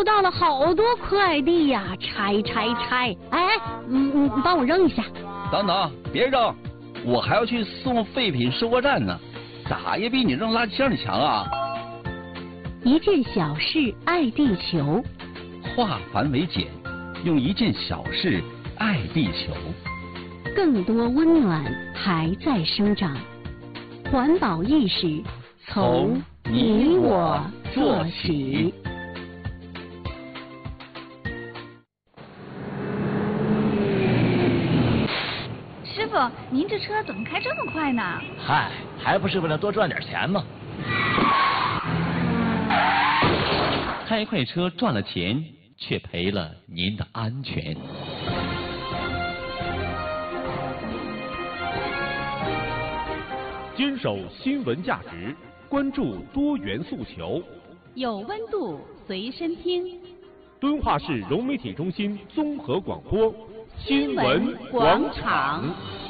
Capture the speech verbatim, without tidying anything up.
收到了好多快递呀，拆拆拆！哎，嗯嗯，帮我扔一下。 等等，别扔，我还要去送废品收货站呢，咋也比你扔垃圾箱里强啊！ 一件小事爱地球， 化繁为简，用一件小事爱地球。 更多温暖还在生长，环保意识从你我做起。 师傅，您这车怎么开这么快呢？ 嗨，还不是为了多赚点钱吗？ 开快车赚了钱，却赔了您的安全。 坚守新闻价值，关注多元诉求， 有温度随身听。 敦化市融媒体中心综合广播， 新闻广场。